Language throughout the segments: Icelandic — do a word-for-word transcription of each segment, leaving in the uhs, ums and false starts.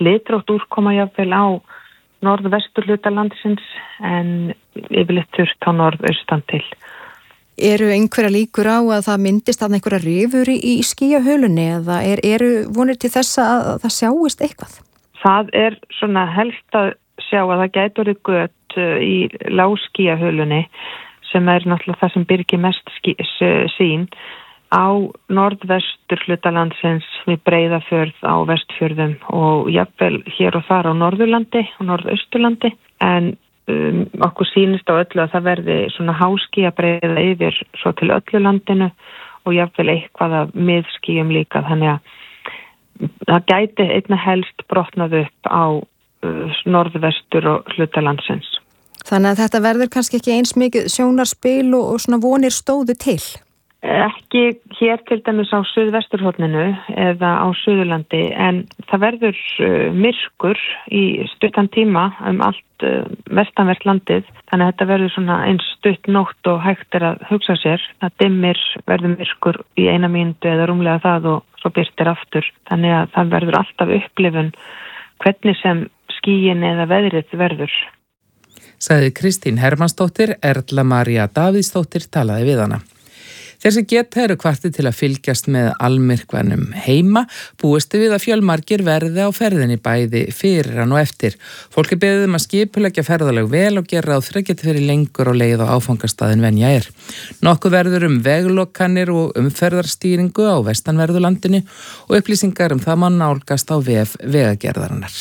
slitrótt úrkoma jafnvel á norðvestur hluta landsins en yfirleitt þurrt á norðaustan til. Eru einhverja líkur á að það myndist þarna einhverja rifur í, í skýjahölunni eða er, eru vonir til þess að það sjáist eitthvað? Það er svona helst að sjá að það gæti orðið gött í lágskýjahölunni sem er náttúrulega það sem byrgir mest ský, sín á norðvestur hluta landsins við Breiðafjörð á Vestfjörðum og jafnvel hér og þar á Norðurlandi og Norðausturlandi en um, okkur sýnist á öllu að það verði svona háskýjabreiða yfir svo til öllu landinu og jafnvel eitthvað af miðskýjum líka þannig að það gæti einna helst brotnað upp á uh, norðvestur og hluta landsins. Þannig að þetta verður kannski ekki eins mikið sjónarspil og, og svona vonir stóðu til? Ekki hér til dæmis á suðvesturhorninu eða á Suðurlandi en það verður uh, myrkur í stuttan tíma um allt uh, vestanvert landið þannig að þetta verður svona eins stutt nótt og hægt er að hugsa sér það dimmir verður myrkur í eina mínútu eða rúmlega það og svo birtir aftur þannig að það verður alltaf upplifun hvernig sem skýin eða veðrið verður. Sagði Kristín Hermannsdóttir, Erla María Davíðsdóttir talaði við hana. Þeir sem geta eru hvattir til að fylgjast með almyrkvanum heima, búist við að fjölmargir verði á ferðinni bæði fyrir hann og eftir. Fólk er beðið um að skipuleggja ferðalag vel og gera ráð fyrir að geta fyrir lengur og leið á áfangastaðin venja er. Nokkuð verður um veglokanir og umferðarstýringu á vestanverðurlandinu og upplýsingar um það má nálgast á vef Vegagerðarinnar.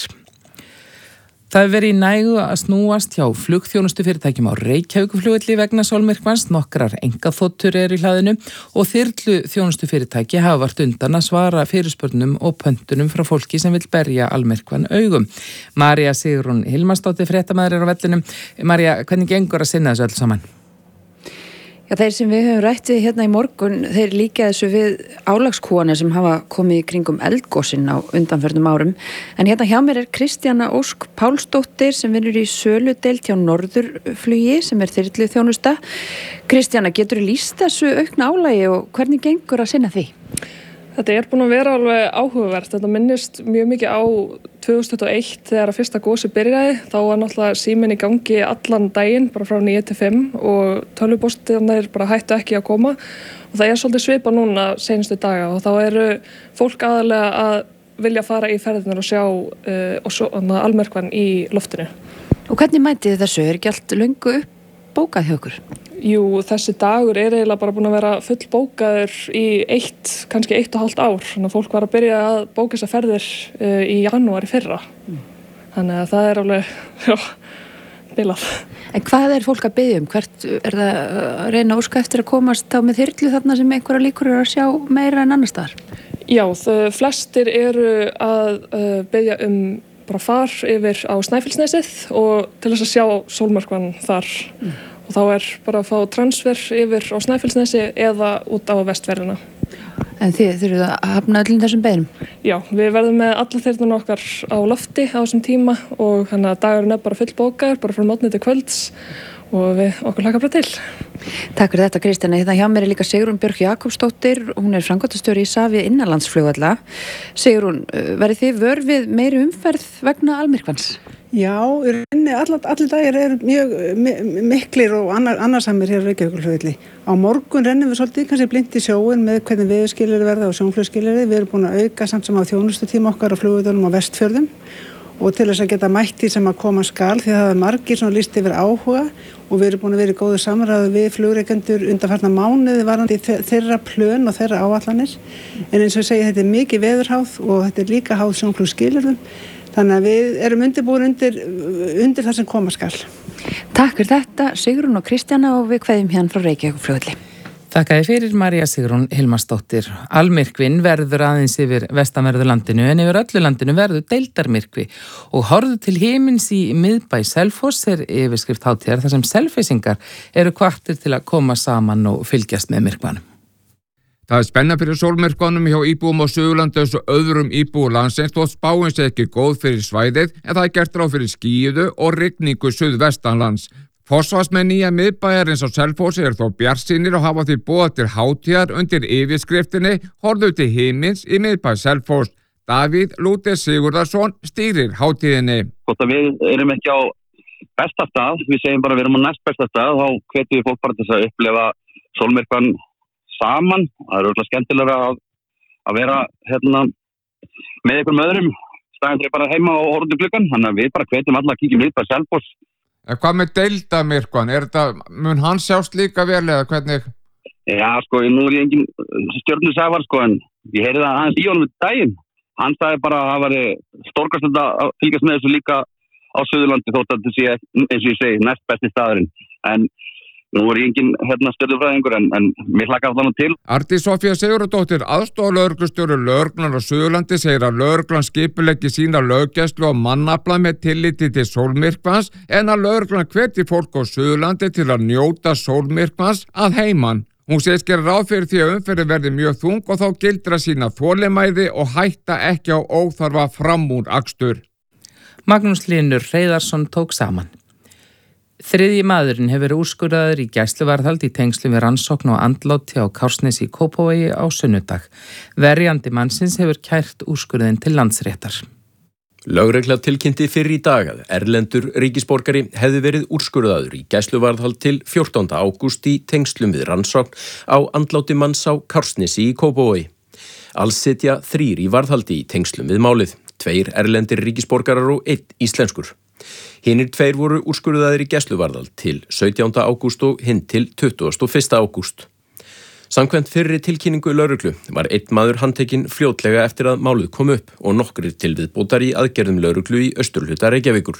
Það hefur verið í nægu að snúast hjá flugþjónustufyrirtækjum á Reykjavíkurflugvelli vegna sólmyrkvans, nokkrar engaþotur eru í hlaðinu og þyrlu þjónustufyrirtæki hafa vart undan að svara fyrirspurnum og pöntunum frá fólki sem vil berja almyrkvan augum. María Sigrún Hilmarsdóttir, fréttamaður er á vellinum. María, hvernig gengur að sinna þessu öll saman? Já, þeir sem við höfum rættið hérna í morgun, þeir líka þessu við álagskúana sem hafa komið í kringum eldgosinn á undanförnum árum. En hérna hjá mér er Kristjana Ósk Pálsdóttir sem vinnur í söludeild hjá Norðurflugi sem er þyrlu þjónusta. Kristjana, getur þú lýst þessu aukna álagi og hvernig gengur að sinna því? Þetta er búin að vera alveg áhugavert. Þetta minnist mjög mikið á tvö þúsund tuttugu og eitt þegar að fyrsta gosi byrjaði. Þá var náttúrulega síminn í gangi allan daginn, bara frá níu til fimm og tölvupóstirnir bara hættu ekki að koma. Og það er svolítið svipað núna seinustu daga og þá eru fólk aðalega að vilja fara í ferðirnar og sjá uh, og svo, almyrkvann í loftinu. Og hvernig mætið þið þessu? Er ekki allt löngu bókað hjá ykkur? Jú, þessi dagur er eiginlega bara búin að vera full bókaður í eitt, kannski eitt og hálft ár. Þannig að fólk var að byrja að bóka þessar ferðir uh, í janúar í fyrra. Mm. Þannig að það er alveg, já, bilað. En hvað er fólk að biðja um? Hvert er það að reyna að óska eftir að komast á með þyrlu þarna sem einhverja líkur eru að sjá meira en annars staðar? Já, þau flestir eru að uh, biðja um bara far yfir á Snæfellsnesið og til þess að sjá sólmyrkvann þar. Mm. Og þá er bara að fá transfer yfir á Snæfellsnesi eða út á Vestfjörðina. En þið þurfið að hafna öllum þessum beiðnum? Já, við verðum með alla þyrluna okkar á lofti á þessum tíma og þannig að dagurinn er bara fullbókaður, bara frá morgni til kvölds og við okkur hlakka bara til. Takk fyrir þetta, Kristjana. Þetta hjá mér er líka Sigrún Björk Jakobsdóttir, hún er framkvæmdastjóri í Isavia innanlandsflugvalla. Sigrún, verið þið vör við meiri umferð vegna almyrkvans? Já, allir dagir eru mjög miklir og annar, annarsamir hér á Reykjavíkurflugvelli. Á morgun rennum við svolítið kannski blind í sjóin með hvernig veðurskilyrði verða og sjónflugskilyrði. Við erum búin að auka samt sem á þjónustutíma okkar á flugvöllunum á Vestfjörðum og til þess að geta mætt því sem að koma skal því það er margir svona lýst yfir áhuga og við erum búin að vera í góðu samræðu við flugrekendur undanfarna mánuði varðandi þeirra plön og þeirra áallanir. En eins og ég segi, þetta er mikið veðurháð og þetta er líka háð sjónflugskilyrðum. Þannig að við erum undirbúin undir, undir það sem koma skal. Takk fyrir þetta, Sigrún og Kristjana og við kveðjum hérna frá Reykjavíkurflugvelli. Þakkaði fyrir María Sigrún Hilmarsdóttir. Almyrkvinn verður aðeins yfir vestanverðu landinu en yfir öllu landinu verður deildarmyrkvi og horfðu til himins í miðbæ Selfoss er yfirskrift hátíðar þar sem selfissingar eru hvattir til að koma saman og fylgjast með myrkvanum. Það er spenna fyrir sólmyrkvanum hjá íbúum á Suðurlandi eins og öðrum íbúum landsins þótt spáin sé ekki góð fyrir svæðið en það er gert ráð fyrir skýjuðu og rigningu suðvestanlands. Forsvarsmenn nýja miðbæjarins á Selfossi er þó bjartsýnir og hafa því boðað til hátíðar undir yfirskriftinni Horfðu til himins í miðbæ Selfoss. Davíð Lúter Sigurðarsson stýrir hátíðinni. Hvort að við erum ekki á besta stað, við segjum bara við erum á næst besta stað, þá hvetjum við fólk bara til að upplifa sólmyrkvann saman. Það er auðvitað skemmtilega að, að vera hérna, með einhverjum öðrum staðin fyrir bara heima og horfum gluggann, þannig að við bara hvetjum alla að kíkjum við bara Selfoss. En hvað með deildamirkvann? Er þetta, mun hann sjást líka vel eða hvernig? Já, sko, nú er ég engin stjörnusævar, sko, en ég heyrði það aðeins í honum með daginn. Hann sagði bara að það væri stórkast að fylgjast með þessu líka á Suðurlandi þótt að þetta sé, eins og ég segi, næst besti staðurinn. En nú er ég engin hérna stjörnufræðingur, en, en mér hlakka þannig til. Arndís Soffía Sigurðardóttir, aðstoðarlögreglustjóri lögreglan á Suðurlandi, segir að lögreglan skipuleggi sína löggæslu og mannafla með tilliti til sólmyrkvans, en að lögreglan hvetji fólk á Suðurlandi til að njóta sólmyrkvans að heiman. Hún segist gera ráð fyrir því að umferðin verði mjög þung og þá gildra sína þolinmæði og hætta ekki á óþarfa framúrakstur. Magnús Hlynur Hreiðarsson tók saman. Þriðji maðurinn hefur verið úrskurðaður í gæsluvarðhald í tengslum við rannsókn og andláti á Kársnesi í Kópavogi á sunnudag. Verjandi mannsins hefur kært úrskurðin til Landsréttar. Lögregla tilkynnti fyrr í dag að erlendur ríkisborgari hefði verið úrskurðaður í gæsluvarðhald til fjórtánda ágúst í tengslum við rannsókn á andláti manns á Kársnesi í Kópavogi. Alls sitja þrír í varðhaldi í tengslum við málið, tveir erlendir ríkisborgarar og einn íslenskur. Hinir tveir voru úrskurðaðir í gæsluvarðhald til sautjánda ágúst og hinn til tuttugasta og fyrsta ágúst. Samkvæmt fyrri tilkynningu lögreglu var einn maður handtekinn fljótlega eftir að málið kom upp og nokkrir til viðbótar í aðgerðum lögreglu í austurhluta Reykjavíkur.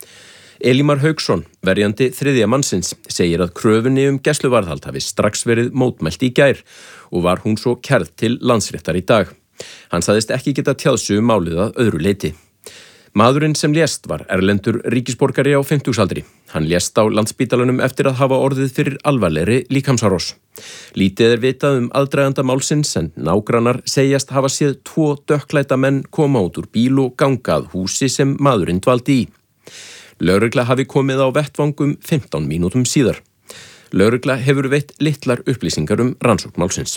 Elímar Hauksson, verjandi þriðja mannsins, segir að kröfunni um gæsluvarðhald hafi strax verið mótmælt í gær og var hún svo kærð til Landsréttar í dag. Hann sagðist ekki geta tjáð sig um málið að öðru leyti. Maðurinn sem lést var erlendur ríkisborgari á fimmtugsaldri. Hann lést á Landspítalanum eftir að hafa orðið fyrir alvarlegri líkamsárás. Lítið er vitað um aðdraganda málsins en nágrannar segjast hafa séð tvo dökklæta menn koma út úr bíl og ganga að húsi sem maðurinn dvaldi í. Lögregla hafi komið á vettvangum fimmtán mínútum síðar. Lögregla hefur veitt litlar upplýsingar um rannsókn málsins.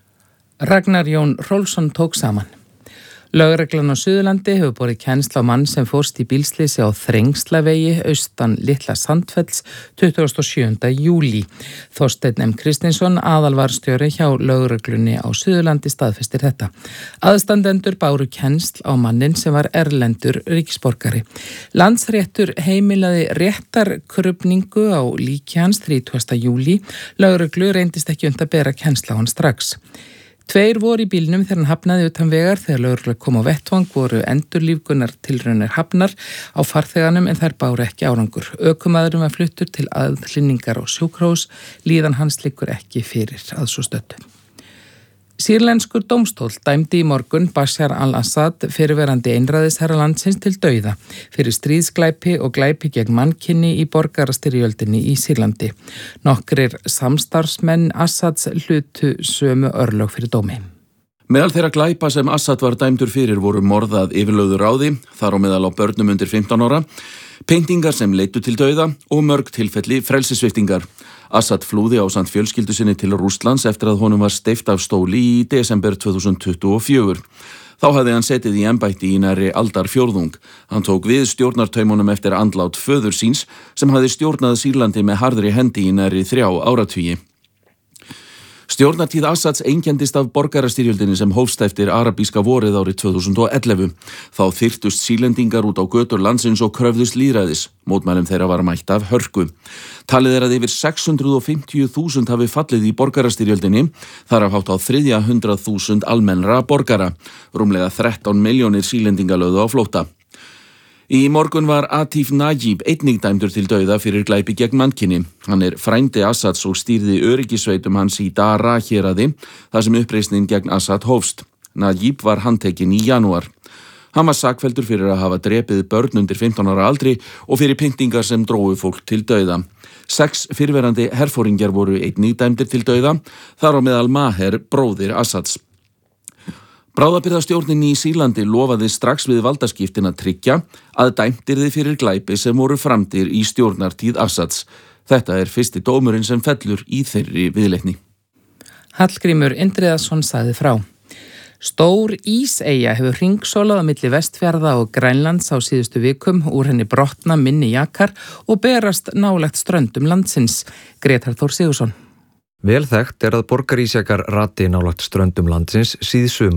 Ragnar Jón Rolfsson tók saman. Lögreglan á Suðurlandi hefur borið kennsl á mann sem fórst í bílsleysi á Þrengslavegi austan Litla Sandfells tuttugasta og sjöunda júlí. Þorsteinn M. Kristinsson, aðalvarstjóri hjá lögreglunni á Suðurlandi, staðfestir þetta. Aðstandendur báru kennsl á mannin sem var erlendur ríkisborgari. Landsréttur heimilaði réttarkrufningu á líki hans þrítugasta júlí. Lögreglu reyndist ekki unnt að bera kennsl á hann strax. Tveir voru í bílnum þegar hann hafnaði utan vegar. Þegar lögregla kom á vettvang voru endurlífgunar tilraunir hafnar á farþeganum en þær báru ekki árangur. Ökumaðurinn var fluttur til aðhlynningar á sjúkrahús. Líðan hans liggur ekki fyrir að svo stöddu. Sýrlenskur dómstól dæmdi í morgun Bashar al-Assad, fyrrverandi einræðisherra landsins, til dauða fyrir stríðsglæpi og glæpi gegn mannkyni í borgarastyrjöldinni í Sýrlandi. Nokkrir samstarfsmenn Assads hlutu sömu örlög fyrir dómi. Meðal þeirra glæpa sem Assad var dæmdur fyrir voru morðað yfirlögðu ráði, þar á meðal á börnum undir fimmtán ára, pyntingar sem leiddu til dauða og mörg tilfelli frelsissviptingar. Assad flúði ásamt fjölskyldu sinni til Rússlands eftir að honum var steypt af stóli í desember tvö þúsund tuttugu og fjögur. Þá hafði hann setið í embætti í nærri aldarfjórðung. Hann tók við stjórnartaumunum eftir andlát föður síns sem hafði stjórnað Sýrlandi með harðri hendi í nærri þrjá áratugi. Stjórnartíð Assads einkendist af borgarastyrjöldinni sem hófst eftir arabíska vorið árið tvö þúsund og ellefu. Þá þyrtust Sýrlendingar út á götur landsins og kröfðust lýðræðis. Mótmælum þeirra var mætt af hörku. Talið er að yfir sex hundruð fimmtíu þúsund hafi fallið í borgarastyrjöldinni, þar af hátt á þriðja hundrað þúsund almennra borgara. Rúmlega þrettán milljónir Sýrlendinga lögðu á flótta. Í morgun var Atif Najib einnig dæmdur til dauða fyrir glæpi gegn mannkyni. Hann er frændi Assads og stýrði öryggisveitum hans í Dara héraði, þar sem uppreisnin gegn Assad hófst. Najib var handtekinn í janúar. Hann var sakfelldur fyrir að hafa drepið börn undir fimmtán ára aldri og fyrir pyntingar sem drógu fólk til dauða. Sex fyrrverandi herforingjar voru einnig dæmdir til dauða, þar á meðal Maher, bróðir Assads. Bráðabirgðastjórnin í Sýrlandi lofaði strax við valdaskiptin að tryggja að dæmt yrði fyrir glæpi sem voru framdir í stjórnartíð Assads. Þetta er fyrsti dómurinn sem fellur í þeirri viðleitni. Hallgrímur Indriðason sagði frá. Stór íseyja hefur hringsólað á milli Vestfjarða og Grænlands á síðustu vikum, úr henni brotna minni jakar og berast nálægt ströndum landsins. Grétar Þór Sigurðsson. Vel þekkt er að borgarísjakar rati nálægt ströndum landsins síðsumars.